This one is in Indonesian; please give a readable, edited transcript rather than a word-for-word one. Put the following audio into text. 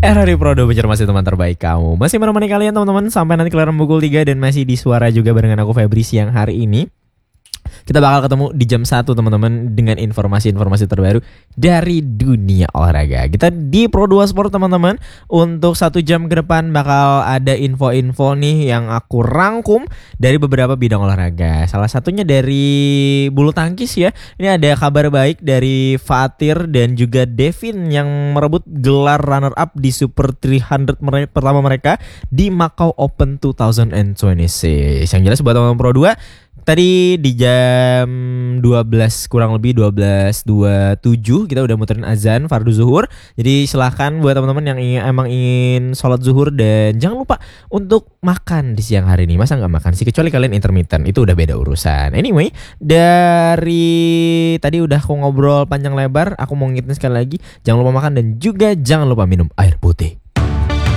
RRI Prodo Belajar masih teman terbaik kamu. Masih menemani kalian teman-teman sampai nanti kelar pukul 3 dan masih di suara juga barengan aku Febri siang hari ini. Kita bakal ketemu di jam 1 teman-teman dengan informasi-informasi terbaru dari dunia olahraga. Kita di Pro 2 Sport teman-teman. Untuk 1 jam ke depan bakal ada info-info nih yang aku rangkum dari beberapa bidang olahraga. Salah satunya dari bulu tangkis ya. Ini ada kabar baik dari Fatir dan juga Devin yang merebut gelar runner up di Super 300 pertama mereka di Macau Open 2026. Yang jelas buat teman-teman Pro 2, tadi di jam 12 kurang lebih 12.27 kita udah muterin azan fardu zuhur. Jadi silahkan buat teman-teman yang ingin sholat zuhur dan jangan lupa untuk makan di siang hari ini. Masa nggak makan sih, kecuali kalian intermittent, itu udah beda urusan. Anyway, dari tadi udah aku ngobrol panjang lebar, aku mau ngingetin sekali lagi, jangan lupa makan dan juga jangan lupa minum air putih.